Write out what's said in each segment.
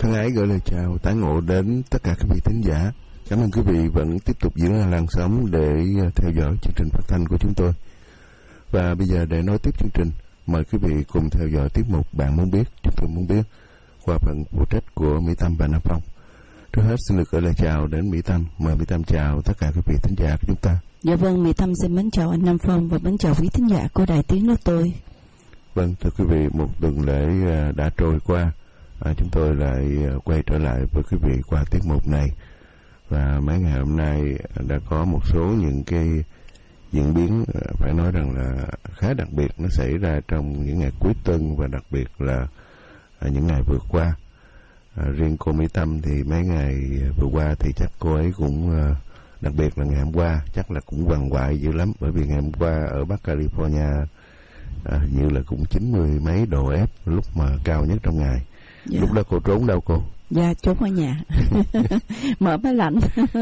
Thân ái gửi lời chào tái ngộ đến tất cả các vị thính giả. Cảm ơn quý vị vẫn tiếp tục giữ làn sóng để theo dõi chương trình phát thanh của chúng tôi. Và bây giờ để nói tiếp chương trình, mời quý vị cùng theo dõi tiết mục Bạn Muốn Biết, Chúng Tôi Muốn Biết qua phần phụ trách của Mỹ Tâm và Nam Phong. Trước hết xin được gửi lời chào đến Mỹ Tâm. Mời Mỹ Tâm chào tất cả các vị thính giả của chúng ta. Dạ vâng, Mỹ Tâm xin mến chào anh Nam Phong và mến chào quý thính giả của Đài Tiếng Nói Tôi. Vâng, thưa quý vị, một tuần lễ đã trôi qua. Chúng tôi lại quay trở lại với quý vị qua tiết mục này. Và mấy ngày hôm nay đã có một số những cái diễn biến phải nói rằng là khá đặc biệt nó xảy ra trong những ngày cuối tuần và đặc biệt là những ngày vừa qua. Riêng cô Mỹ Tâm thì mấy ngày vừa qua thì chắc cô ấy cũng đặc biệt là ngày hôm qua chắc là cũng quằn quại dữ lắm, bởi vì ngày hôm qua ở Bắc California như là cũng 90 mấy độ F lúc mà cao nhất trong ngày. Dạ. Lúc đó cô trốn đâu cô? Dạ trốn ở nhà mở máy lạnh.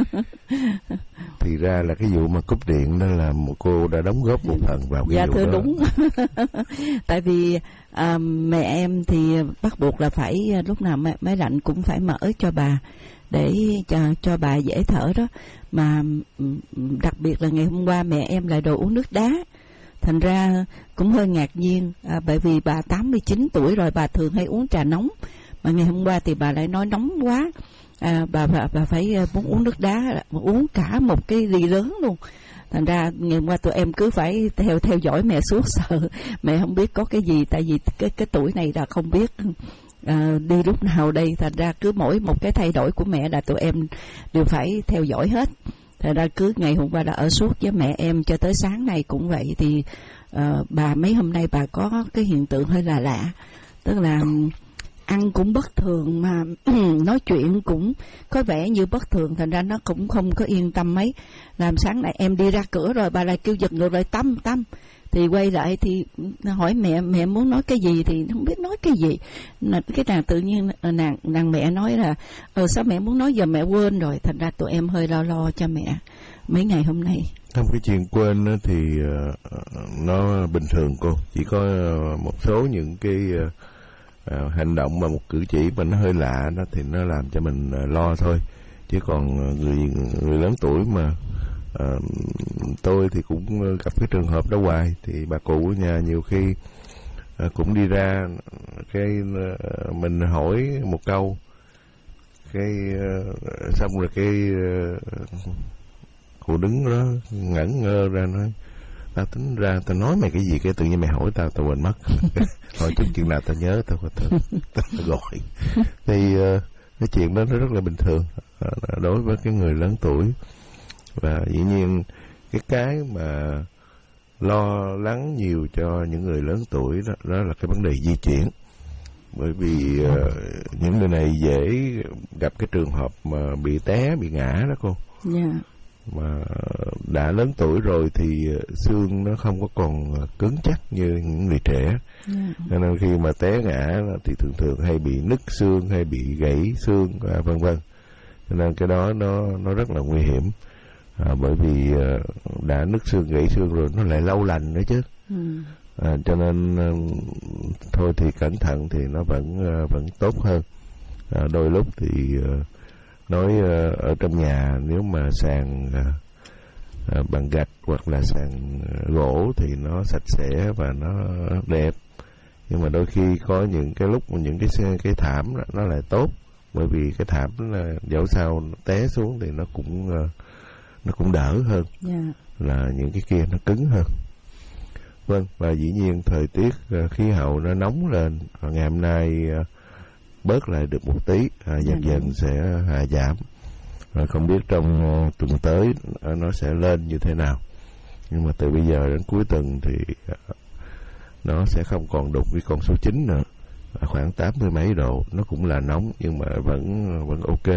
Thì ra là cái vụ mà cúp điện đó là một cô đã đóng góp một phần vào cái vụ thưa đó. Đúng. Tại vì mẹ em thì bắt buộc là phải lúc nào máy lạnh cũng phải mở cho bà để cho bà dễ thở đó. Mà đặc biệt là ngày hôm qua mẹ em lại đòi uống nước đá. Thành ra cũng hơi ngạc nhiên, bởi vì bà 89 tuổi rồi, bà thường hay uống trà nóng. Mà ngày hôm qua thì bà lại nói nóng quá, bà phải muốn uống nước đá, uống cả một cái ly lớn luôn. Thành ra ngày hôm qua tụi em cứ phải theo dõi mẹ suốt, sợ mẹ không biết có cái gì, tại vì cái tuổi này là không biết đi lúc nào đây. Thành ra cứ mỗi một cái thay đổi của mẹ là tụi em đều phải theo dõi hết. Thật ra cứ ngày hôm qua đã ở suốt với mẹ em cho tới sáng nay cũng vậy. Thì bà mấy hôm nay bà có cái hiện tượng hơi là lạ, tức là ăn cũng bất thường mà nói chuyện cũng có vẻ như bất thường. Thành ra nó cũng không có yên tâm mấy. Làm sáng nay em đi ra cửa rồi bà lại kêu giật ngược lại Tâm. Thì quay lại thì hỏi mẹ muốn nói cái gì thì không biết nói cái gì. Cái nàng tự nhiên nàng mẹ nói là sao mẹ muốn nói giờ mẹ quên rồi. Thành ra tụi em hơi lo cho mẹ mấy ngày hôm nay. Không, cái chuyện quên thì nó bình thường cô. Chỉ có một số những cái hành động mà một cử chỉ mà nó hơi lạ đó thì nó làm cho mình lo thôi. Chứ còn người lớn tuổi mà tôi thì cũng gặp cái trường hợp đó hoài. Thì bà cụ ở nhà nhiều khi cũng đi ra cái mình hỏi một câu cái xong rồi cái cụ đứng đó ngẩn ngơ ra nói tao tính ra tao nói mày cái gì, cái tự nhiên mày hỏi tao quên mất. Hỏi chút chừng nào tao nhớ tao gọi. Thì cái chuyện đó nó rất là bình thường đối với cái người lớn tuổi. Và dĩ nhiên cái mà lo lắng nhiều cho những người lớn tuổi đó là cái vấn đề di chuyển. Bởi vì những người này dễ gặp cái trường hợp mà bị té, bị ngã đó cô. Yeah. Mà đã lớn tuổi rồi thì xương nó không có còn cứng chắc như những người trẻ. Cho nên khi mà té ngã thì thường hay bị nứt xương hay bị gãy xương vân vân. Cho nên cái đó nó rất là nguy hiểm. Bởi vì đã nứt xương gãy xương rồi nó lại lâu lành nữa chứ. Cho nên thôi thì cẩn thận thì nó vẫn tốt hơn. Đôi lúc thì nói ở trong nhà nếu mà sàn bằng gạch hoặc là sàn gỗ thì nó sạch sẽ và nó đẹp. Nhưng mà đôi khi có những cái lúc những cái thảm nó lại tốt, bởi vì cái thảm là dẫu sao nó té xuống thì nó cũng đỡ hơn. Yeah. Là những cái kia nó cứng hơn. Vâng, và dĩ nhiên thời tiết khí hậu nó nóng lên, ngày hôm nay bớt lại được một tí, dần sẽ hạ giảm. Rồi không biết trong tuần tới nó sẽ lên như thế nào. Nhưng mà từ bây giờ đến cuối tuần thì nó sẽ không còn đụng với con số 9 nữa. Khoảng 80 mấy độ, nó cũng là nóng nhưng mà vẫn ok.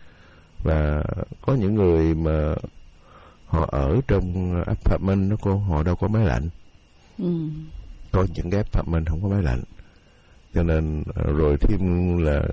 Và có những người mà họ ở trong apartment đó cô, họ đâu có máy lạnh. Có những cái apartment không có máy lạnh. Cho nên rồi thêm là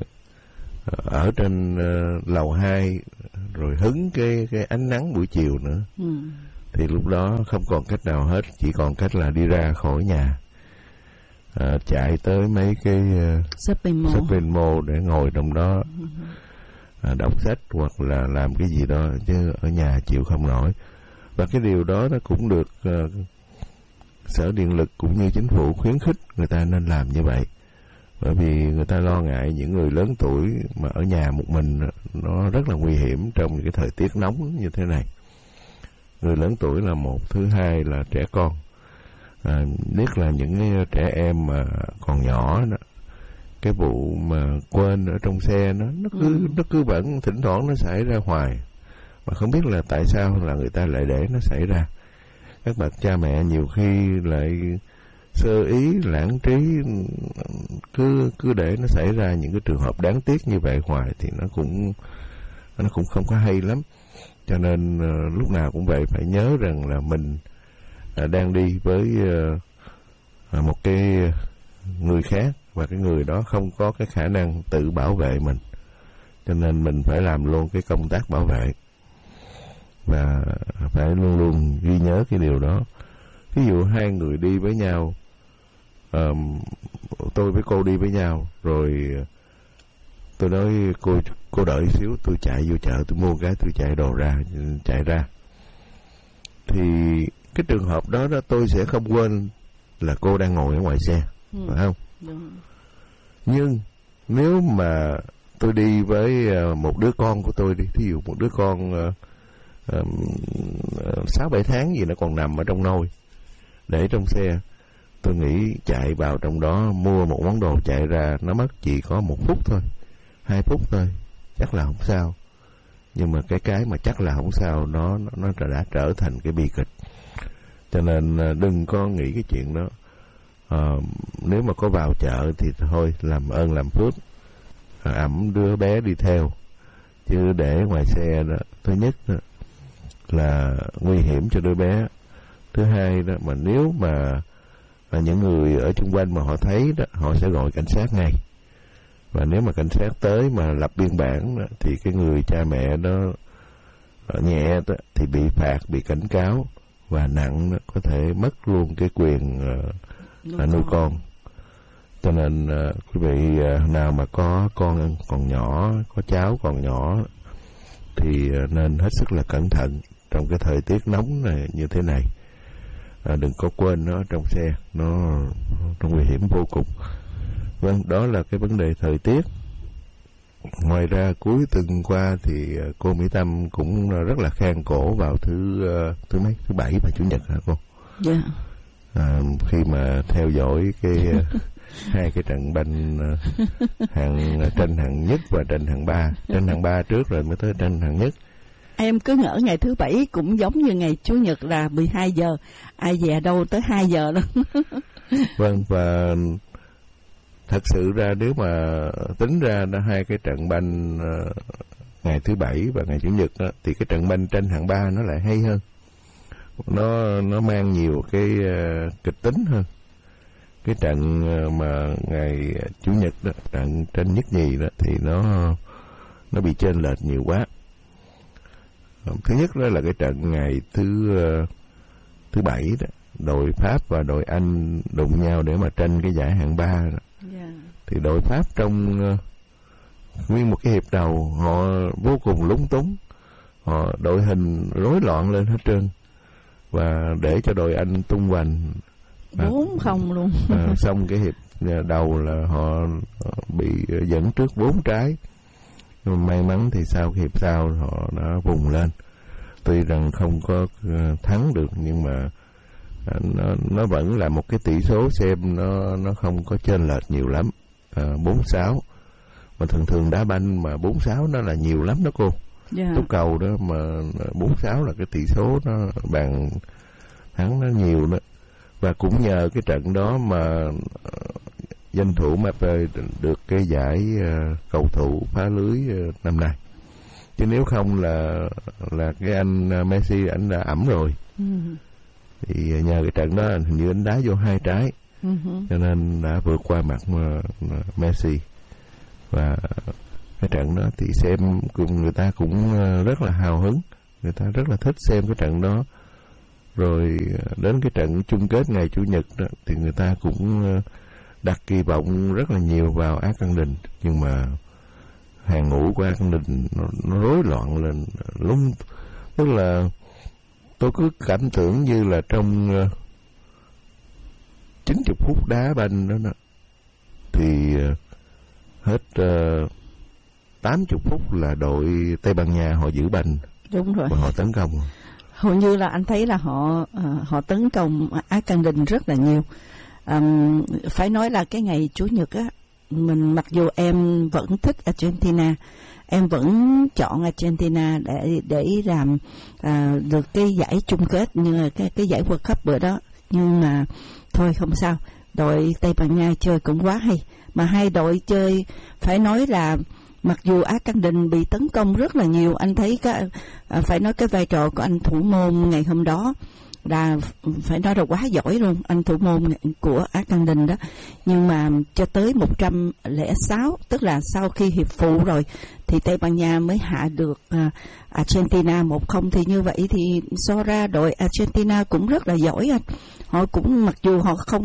ở trên lầu 2 rồi hứng cái ánh nắng buổi chiều nữa. Thì lúc đó không còn cách nào hết, chỉ còn cách là đi ra khỏi nhà. chạy tới mấy cái shopping mall để ngồi trong đó đọc sách hoặc là làm cái gì đó, chứ ở nhà chịu không nổi. Và cái điều đó nó cũng được Sở Điện lực cũng như chính phủ khuyến khích người ta nên làm như vậy, bởi vì người ta lo ngại những người lớn tuổi mà ở nhà một mình nó rất là nguy hiểm trong những cái thời tiết nóng như thế này. Người lớn tuổi là một, thứ hai là trẻ con, nhất là những trẻ em mà còn nhỏ đó. Cái vụ mà quên ở trong xe nó cứ vẫn thỉnh thoảng nó xảy ra hoài, mà không biết là tại sao là người ta lại để nó xảy ra. Các bậc cha mẹ nhiều khi lại sơ ý lãng trí, cứ để nó xảy ra những cái trường hợp đáng tiếc như vậy hoài thì nó cũng không có hay lắm. Cho nên lúc nào cũng vậy, phải nhớ rằng là mình đang đi với một cái người khác, và cái người đó không có cái khả năng tự bảo vệ mình, cho nên mình phải làm luôn cái công tác bảo vệ, và phải luôn luôn ghi nhớ cái điều đó. Ví dụ hai người đi với nhau, tôi với cô đi với nhau, rồi tôi nói cô đợi xíu, tôi chạy vô chợ tôi mua cái, tôi chạy ra thì cái trường hợp đó tôi sẽ không quên là cô đang ngồi ở ngoài xe, phải không? Nhưng nếu mà tôi đi với một đứa con của tôi đi, thí dụ một đứa con 6-7 tháng gì nó còn nằm ở trong nôi để trong xe, tôi nghĩ chạy vào trong đó mua một món đồ chạy ra nó mất chỉ có 1 phút thôi, 2 phút thôi, chắc là không sao. Nhưng mà cái mà chắc là không sao nó đã trở thành cái bi kịch. Cho nên đừng có nghĩ cái chuyện đó. Nếu mà có vào chợ thì thôi làm ơn làm phước, ẵm đứa bé đi theo, chứ để ngoài xe đó, thứ nhất đó, là nguy hiểm cho đứa bé. Thứ hai đó, mà nếu mà những người ở xung quanh mà họ thấy đó, họ sẽ gọi cảnh sát ngay. Và nếu mà cảnh sát tới mà lập biên bản đó, thì cái người cha mẹ đó nhẹ đó, thì bị phạt, bị cảnh cáo, và nặng đó, có thể mất luôn cái quyền nuôi con. Cho nên quý vị nào mà có con còn nhỏ, có cháu còn nhỏ thì nên hết sức là cẩn thận trong cái thời tiết nóng này như thế này. Đừng có quên nó trong xe, nó nguy hiểm vô cùng. Vâng, đó là cái vấn đề thời tiết. Ngoài ra cuối tuần qua thì cô Mỹ Tâm cũng rất là khen cổ vào thứ Bảy và Chủ nhật hả cô? Dạ. Khi mà theo dõi cái hai cái trận banh tranh hạng nhất và tranh hạng 3. Tranh hạng 3 trước rồi mới tới tranh hạng nhất. Em cứ ngỡ ngày thứ Bảy cũng giống như ngày Chủ nhật là 12 giờ, ai dè đâu tới 2 giờ đó. Vâng, và thật sự ra nếu mà tính ra đó, hai cái trận banh ngày thứ Bảy và ngày Chủ nhật đó, thì cái trận banh tranh hạng 3 nó lại hay hơn. Nó mang nhiều cái kịch tính hơn. Cái trận mà ngày Chủ nhật đó, trận tranh nhất nhì đó thì nó bị chênh lệch nhiều quá. Thứ nhất đó là cái trận ngày thứ Bảy đó, đội Pháp và đội Anh đụng nhau để mà tranh cái giải hạng 3 đó. Yeah. Thì đội Pháp trong nguyên một cái hiệp đầu họ vô cùng lúng túng, họ đội hình rối loạn lên hết trơn, và để cho đội Anh tung hoành 4-0 luôn. Xong cái hiệp đầu là họ bị dẫn trước 4 trái. Nhưng may mắn thì sau cái hiệp sau họ đã vùng lên. Tuy rằng không có thắng được, nhưng mà nó vẫn là một cái tỷ số xem nó không có chênh lệch nhiều lắm, 4-6. Mà thường đá banh mà 4-6 nó là nhiều lắm đó cô. Yeah. Túc cầu đó mà 4-6 là cái tỷ số nó bàn thắng nó nhiều đó. Và cũng nhờ cái trận đó mà danh thủ Mbappé được cái giải cầu thủ phá lưới năm nay. Chứ nếu không là cái anh Messi ảnh đã ẵm rồi. Thì nhờ cái trận đó hình như anh đá vô 2 trái. Cho nên đã vượt qua mặt Messi. Và cái trận đó thì xem người ta cũng rất là hào hứng, người ta rất là thích xem cái trận đó. Rồi đến cái trận chung kết ngày Chủ nhật đó, thì người ta cũng đặt kỳ vọng rất là nhiều vào Argentina, nhưng mà hàng ngũ của Argentina nó rối loạn lên lung, tức là tôi cứ cảm tưởng như là trong 90 phút đá banh đó thì hết 80 phút là đội Tây Ban Nha họ giữ banh. Đúng rồi. Và họ tấn công. Hầu như là anh thấy là họ tấn công Argentina rất là nhiều. Phải nói là cái ngày Chủ nhật á, mình mặc dù em vẫn thích Argentina, em vẫn chọn Argentina để làm được cái giải chung kết như cái giải World Cup bữa đó, nhưng mà thôi không sao, đội Tây Ban Nha chơi cũng quá hay, mà hai đội chơi phải nói là mặc dù Argentina bị tấn công rất là nhiều, anh thấy phải nói cái vai trò của anh thủ môn ngày hôm đó là phải nói là quá giỏi luôn, anh thủ môn của Argentina đó. Nhưng mà cho tới 106, tức là sau khi hiệp phụ rồi thì Tây Ban Nha mới hạ được Argentina 1-0, thì như vậy thì so ra đội Argentina cũng rất là giỏi anh. Họ cũng mặc dù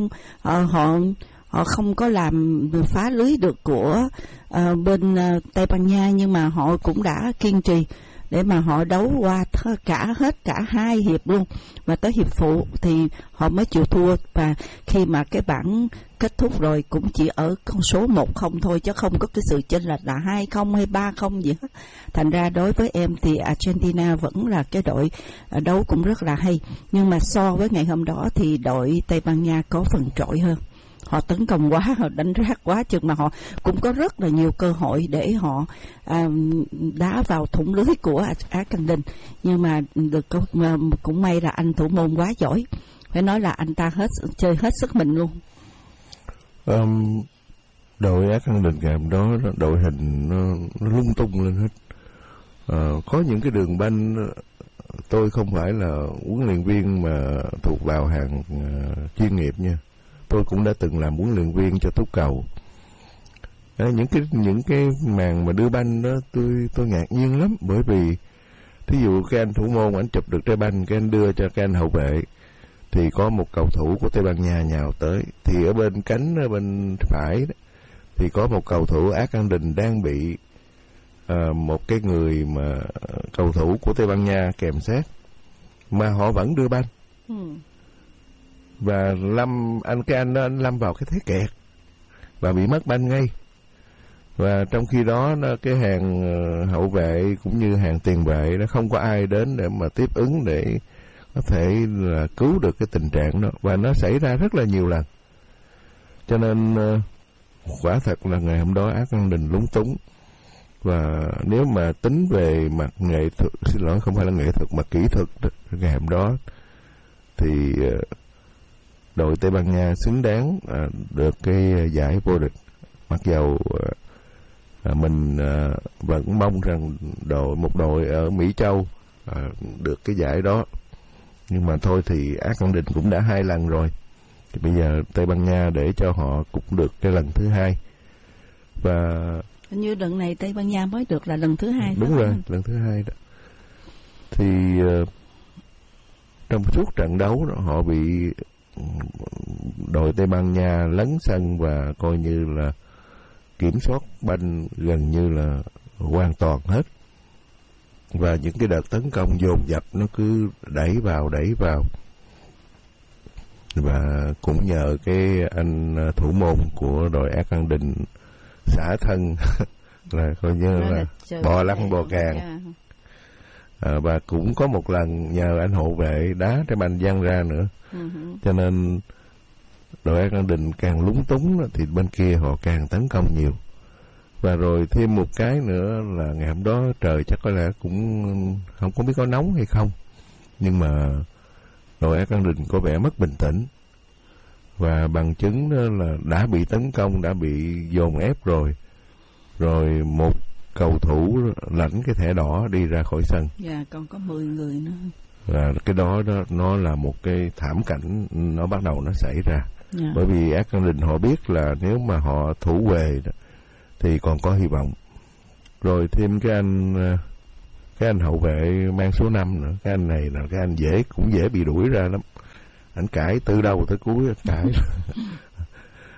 họ không có làm phá lưới được của bên Tây Ban Nha, nhưng mà họ cũng đã kiên trì để mà họ đấu qua hết cả hai hiệp luôn, và tới hiệp phụ thì họ mới chịu thua. Và khi mà cái bảng kết thúc rồi cũng chỉ ở con số 1-0 thôi, chứ không có cái sự chênh lệch là 2-0 hay 3-0 gì hết. Thành ra đối với em thì Argentina vẫn là cái đội đấu cũng rất là hay, nhưng mà so với ngày hôm đó thì đội Tây Ban Nha có phần trội hơn. Họ tấn công quá, họ đánh rác quá chừng, mà họ cũng có rất là nhiều cơ hội để họ đá vào thủng lưới của Argentina. Nhưng mà cũng may là anh thủ môn quá giỏi, phải nói là anh ta chơi hết sức mình luôn. Đội Argentina ngày hôm đó đội hình nó lung tung lên hết. Có những cái đường banh, tôi không phải là huấn luyện viên mà thuộc vào hàng chuyên nghiệp nha. Tôi cũng đã từng làm huấn luyện viên cho túc cầu. Những cái màn mà đưa banh đó tôi ngạc nhiên lắm, bởi vì thí dụ cái anh thủ môn anh chụp được trái banh, cái anh đưa cho cái anh hậu vệ, thì có một cầu thủ của Tây Ban Nha nhào tới, thì ở bên cánh ở bên phải đó, thì có một cầu thủ Argentina đang bị một cái người mà cầu thủ của Tây Ban Nha kèm sát, mà họ vẫn đưa banh. Và anh lâm vào cái thế kẹt và bị mất banh ngay. Và trong khi đó cái hàng hậu vệ cũng như hàng tiền vệ nó không có ai đến để mà tiếp ứng để có thể là cứu được cái tình trạng đó, và nó xảy ra rất là nhiều lần. Cho nên quả thật là ngày hôm đó Argentina lúng túng. Và nếu mà tính về mặt nghệ thuật, xin lỗi, không phải là nghệ thuật mà kỹ thuật, ngày hôm đó thì đội Tây Ban Nha xứng đáng được cái giải vô địch. Mặc dầu mình vẫn mong rằng một đội ở Mỹ Châu được cái giải đó, nhưng mà thôi thì Argentina cũng đã 2 lần rồi, thì bây giờ Tây Ban Nha để cho họ cũng được cái lần thứ 2. Và hình như lần này Tây Ban Nha mới được là lần thứ 2. Đúng rồi, lần thứ 2 đó. Thì trong suốt trận đấu đó, họ bị đội Tây Ban Nha lấn sân và coi như là kiểm soát banh gần như là hoàn toàn hết. Và những cái đợt tấn công dồn dập nó cứ đẩy vào. Và cũng nhờ cái anh thủ môn của đội Argentina xả thân là coi như là bò lăn bò càng. Và cũng có một lần nhờ anh hậu vệ đá trái banh văng ra nữa. Cho nên đội Argentina càng lúng túng thì bên kia họ càng tấn công nhiều. Và rồi thêm một cái nữa là ngày hôm đó trời chắc có lẽ cũng không có biết có nóng hay không, nhưng mà đội Argentina có vẻ mất bình tĩnh, và bằng chứng đó là đã bị tấn công, đã bị dồn ép rồi một cầu thủ lãnh cái thẻ đỏ đi ra khỏi sân. Dạ, còn có 10 người nữa. Và cái đó nó là một cái thảm cảnh nó bắt đầu nó xảy ra. Bởi vì Argentina họ biết là nếu mà họ thủ về thì còn có hy vọng. Rồi thêm cái anh hậu vệ mang số 5 nữa, cái anh này là cái anh cũng dễ bị đuổi ra lắm. Anh cãi từ đầu tới cuối cãi.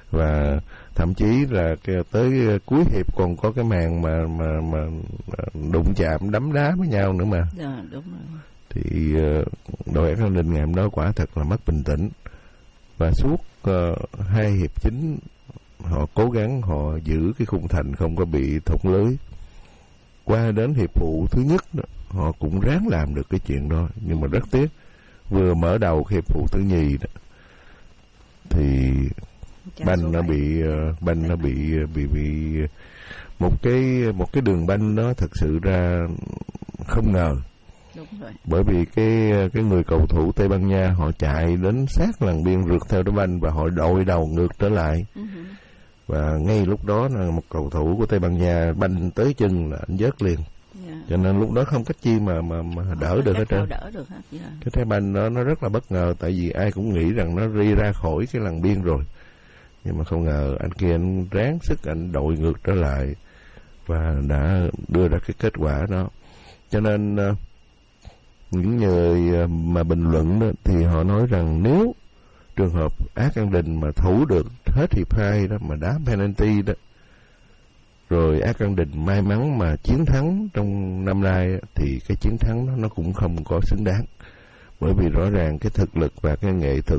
Và thậm chí là tới cuối hiệp còn có cái màn mà đụng chạm đấm đá với nhau nữa mà. Dạ, đúng rồi. Thì đội Argentina ngày hôm đó quả thật là mất bình tĩnh, và suốt 2 hiệp chính họ cố gắng họ giữ cái khung thành không có bị thủng lưới. Qua đến hiệp phụ thứ nhất đó, họ cũng ráng làm được cái chuyện đó, nhưng mà rất tiếc vừa mở đầu hiệp phụ thứ nhì đó, thì banh nó bị một cái đường banh đó thật sự ra không ngờ. Đúng rồi. Bởi vì cái người cầu thủ Tây Ban Nha họ chạy đến sát làn biên rượt theo cái banh và họ đội đầu ngược trở lại. Và ngay lúc đó là một cầu thủ của Tây Ban Nha banh tới chân là anh vớt liền. Cho nên lúc đó không cách chi mà đỡ được hết trơn. Cái trái banh đó nó rất là bất ngờ, tại vì ai cũng nghĩ rằng nó đi ra khỏi cái làn biên rồi, nhưng mà không ngờ anh kia anh ráng sức anh đội ngược trở lại và đã đưa ra cái kết quả đó. Cho nên những người mà bình luận đó, thì họ nói rằng nếu trường hợp Argentina mà thủ được hết hiệp 2 đó, mà đá penalty đó, rồi Argentina may mắn mà chiến thắng trong năm nay, thì cái chiến thắng đó nó cũng không có xứng đáng. Bởi vì rõ ràng cái thực lực và cái nghệ thuật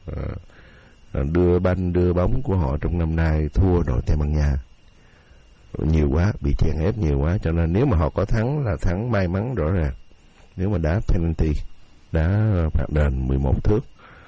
đưa banh đưa bóng của họ trong năm nay thua đội Tây Ban Nha nhiều quá, bị chèn ép nhiều quá. Cho nên nếu mà họ có thắng là thắng may mắn rõ ràng. Nếu mà đá penalty, đá phạt đền 11 thước,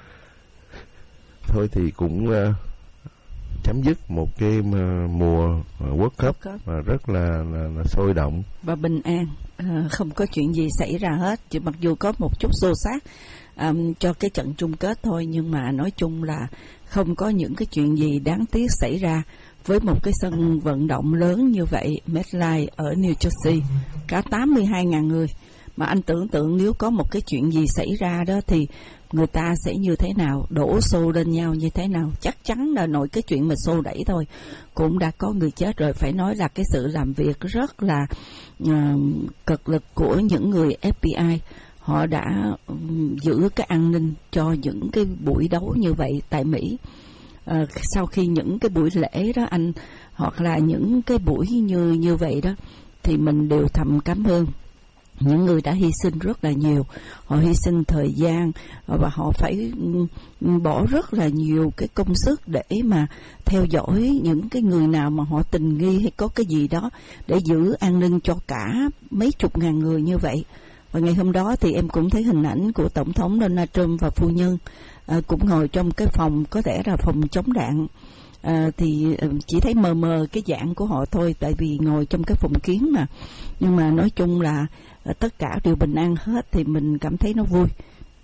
thôi thì cũng chấm dứt một cái mùa World Cup mà rất là sôi động và bình an, không có chuyện gì xảy ra hết. Chỉ mặc dù có một chút xô xát cho cái trận chung kết thôi, nhưng mà nói chung là không có những cái chuyện gì đáng tiếc xảy ra với một cái sân vận động lớn như vậy, MetLife ở New Jersey, cả 82.000 người. Mà anh tưởng tượng nếu có một cái chuyện gì xảy ra đó thì người ta sẽ như thế nào, đổ xô lên nhau như thế nào. Chắc chắn là nội cái chuyện mà xô đẩy thôi cũng đã có người chết rồi. Phải nói là cái sự làm việc rất là cực lực của những người FBI. Họ đã giữ cái an ninh cho những cái buổi đấu như vậy tại Mỹ. Sau khi những cái buổi lễ đó anh, hoặc là những cái buổi như vậy đó, thì mình đều thầm cảm ơn những người đã hy sinh rất là nhiều. Họ hy sinh thời gian và họ phải bỏ rất là nhiều cái công sức để mà theo dõi những cái người nào mà họ tình nghi hay có cái gì đó, để giữ an ninh cho cả mấy chục ngàn người như vậy. Và ngày hôm đó thì em cũng thấy hình ảnh của Tổng thống Donald Trump và phu nhân cũng ngồi trong cái phòng, có thể là phòng chống đạn. Thì chỉ thấy mờ mờ cái dạng của họ thôi, tại vì ngồi trong cái phòng kiến mà. Nhưng mà nói chung là tất cả đều bình an hết, thì mình cảm thấy nó vui.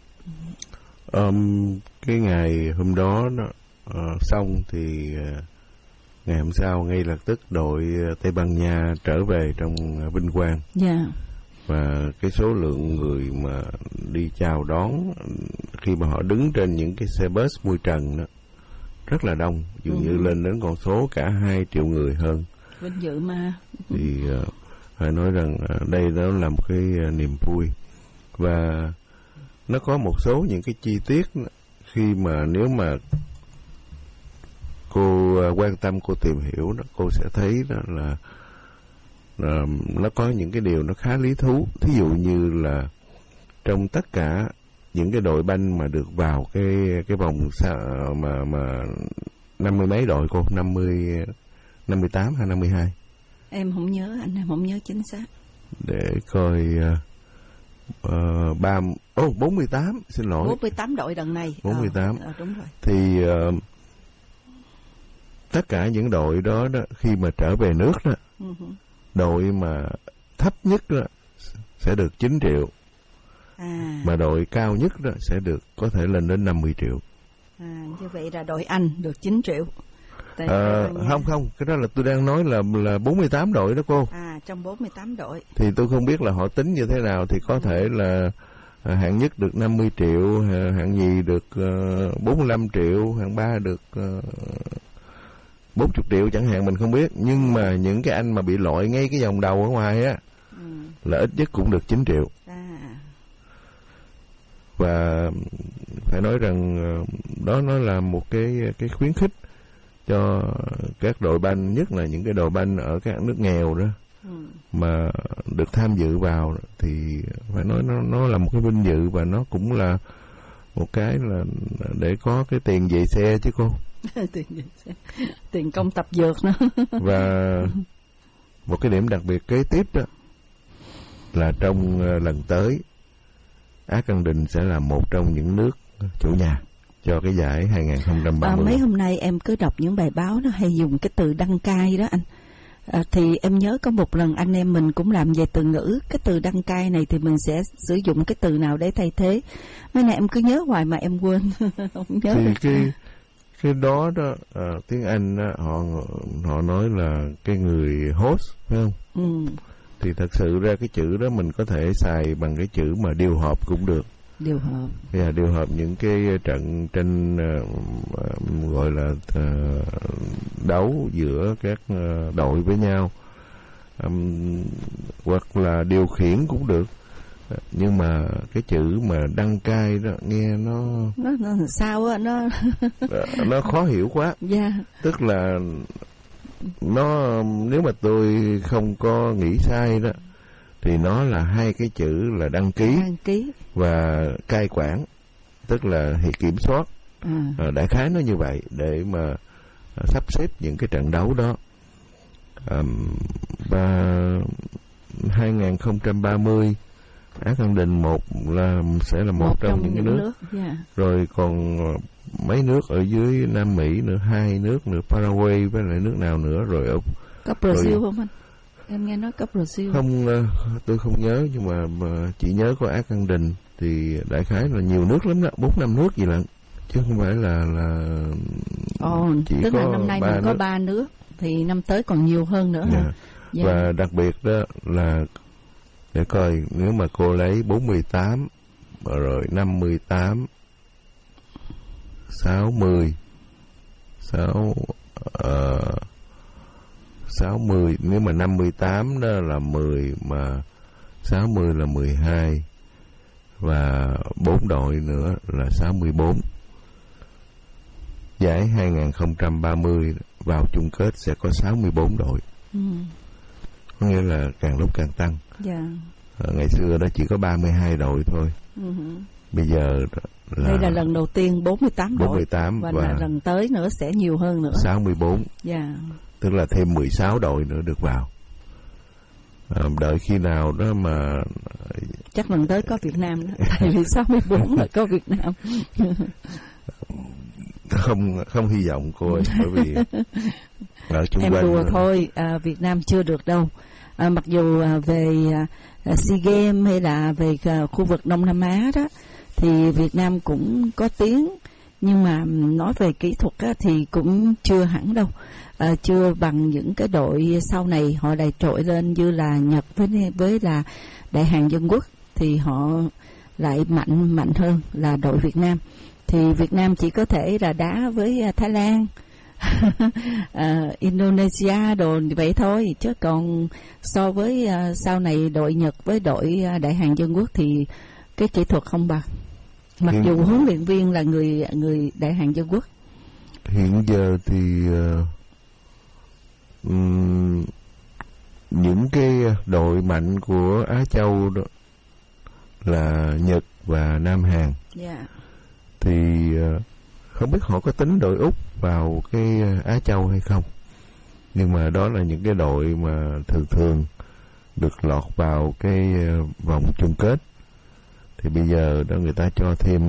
Cái ngày hôm đó xong thì ngày hôm sau ngay lập tức đội Tây Ban Nha trở về trong vinh quang. Và cái số lượng người mà đi chào đón khi mà họ đứng trên những cái xe bus mui trần đó rất là đông, dường như lên đến con số cả 2 triệu người hơn. Vinh dự mà. Thì phải nói rằng đây đó là một cái niềm vui. Và nó có một số những cái chi tiết khi mà nếu mà cô quan tâm, cô tìm hiểu đó, cô sẽ thấy đó là nó có những cái điều nó khá lý thú. Thí dụ như là trong tất cả những cái đội banh mà được vào cái vòng mà 50 mấy đội cô, 58 hay 52? Em không nhớ, anh em không nhớ chính xác. Để coi 48, xin lỗi. 48 đội lần này. 48. Đúng rồi. Thì tất cả những đội đó khi mà trở về nước đó, đội mà thấp nhất đó sẽ được 9 triệu. Mà đội cao nhất đó sẽ được có thể lên đến 50 triệu. Như vậy là đội Anh được 9 triệu. Không, cái đó là tôi đang nói là 48 đội đó cô. Trong 48 đội. Thì tôi không biết là họ tính như thế nào, thì có thể là hạng nhất được 50 triệu, hạng nhì được 45 triệu, hạng ba được 40 triệu chẳng hạn, mình không biết. Nhưng mà những cái anh mà bị loại ngay cái vòng đầu ở ngoài á là ít nhất cũng được 9 triệu. Và phải nói rằng đó nó là một cái khuyến khích cho các đội banh, nhất là những cái đội banh ở các nước nghèo đó, mà được tham dự vào thì phải nói nó là một cái vinh dự, và nó cũng là một cái là để có cái tiền về xe chứ cô. Tiền về xe, tiền công tập dược nữa. Và một cái điểm đặc biệt kế tiếp đó là trong lần tới, Argentina sẽ là một trong những nước chủ nhà cho cái giải 2030. Mấy hôm nay em cứ đọc những bài báo nó hay dùng cái từ đăng cai đó anh. Thì em nhớ có một lần anh em mình cũng làm về từ ngữ. Cái từ đăng cai này thì mình sẽ sử dụng cái từ nào để thay thế? Mấy này em cứ nhớ hoài mà em quên. Không nhớ. Thì cái đó đó, tiếng Anh đó, họ nói là cái người host, phải không? Thì thật sự ra cái chữ đó mình có thể xài bằng cái chữ mà điều hợp cũng được. Điều hợp. Điều hợp những cái trận tranh gọi là đấu giữa các đội với nhau, hoặc là điều khiển cũng được. Nhưng mà cái chữ mà đăng cai đó nghe nó sao á, nó khó hiểu quá. Yeah. Tức là nó, nếu mà tôi không có nghĩ sai đó, thì nó là hai cái chữ là đăng ký và cai quản, tức là kiểm soát. Đại khái nó như vậy để mà sắp xếp những cái trận đấu đó. Và 2030 Argentina sẽ là một trong những cái nước. Yeah. Rồi còn mấy nước ở dưới Nam Mỹ nữa, 2 nước nữa, Paraguay với lại nước nào nữa rồi. Có Brazil không anh? Em nghe nói có Brazil. Không, tôi không nhớ, nhưng mà chỉ nhớ có Argentina. Thì đại khái là nhiều nước lắm đó, 4-5 nước gì lận, chứ không phải là chỉ tức có là năm nay mình có 3 nước, thì năm tới còn nhiều hơn nữa. Yeah. Yeah. Và đặc biệt đó là để coi, nếu mà cô lấy 48 rồi 58 60 60, nếu mà 58 đó là 10, mà 60 là 12, và 4 đội nữa là 64. Giải 2030 vào chung kết sẽ có 64 đội. Có nghĩa là càng lúc càng tăng. Yeah. Ngày xưa đó chỉ có 32 đội thôi. Bây giờ đây là lần đầu tiên 48 đội. 48 và lần tới nữa sẽ nhiều hơn nữa. 64. Yeah. Tức là thêm 16 đội nữa được vào. Đợi khi nào đó mà chắc lần tới có Việt Nam đó. Tại vì 64 là có Việt Nam. Không hy vọng cô ơi, bởi vì ở chung em quanh đùa thôi. Việt Nam chưa được đâu. Mặc dù về SEA Games hay là về khu vực Đông Nam Á đó thì Việt Nam cũng có tiếng, nhưng mà nói về kỹ thuật á, thì cũng chưa hẳn đâu. Chưa bằng những cái đội sau này họ đầy trội lên như là Nhật với là Đại Hàn Dân Quốc, thì họ lại mạnh hơn là đội Việt Nam. Thì Việt Nam chỉ có thể là đá với Thái Lan, Indonesia đồ vậy thôi, chứ còn so với sau này đội Nhật với đội Đại Hàn Dân Quốc thì cái kỹ thuật không bằng. Mặc dù huấn luyện viên là người Đại Hàn Dân Quốc. Hiện giờ thì những cái đội mạnh của Á Châu đó là Nhật và Nam Hàn. Yeah. Thì không biết họ có tính đội Úc vào cái Á Châu hay không, nhưng mà đó là những cái đội mà thường được lọt vào cái vòng chung kết. Thì bây giờ đó người ta cho thêm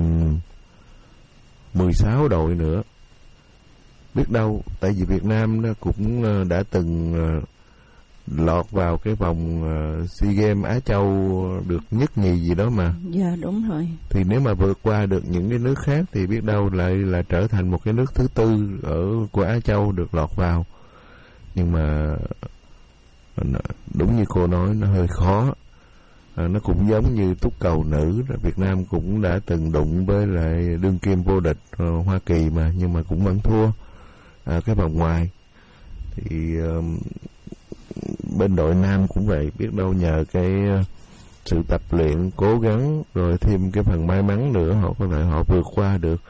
16 đội nữa. Biết đâu, tại vì Việt Nam nó cũng đã từng lọt vào cái vòng SEA Games Á Châu được nhất nhì gì đó mà. Dạ đúng rồi. Thì nếu mà vượt qua được những cái nước khác thì biết đâu lại là trở thành một cái nước thứ tư của Á Châu được lọt vào. Nhưng mà đúng như cô nói, nó hơi khó. Nó cũng giống như túc cầu nữ, Việt Nam cũng đã từng đụng với lại đương kim vô địch Hoa Kỳ mà, nhưng mà cũng vẫn thua cái vòng ngoài. Thì bên đội nam cũng vậy, biết đâu nhờ cái sự tập luyện cố gắng rồi thêm cái phần may mắn nữa, họ có thể họ vượt qua được.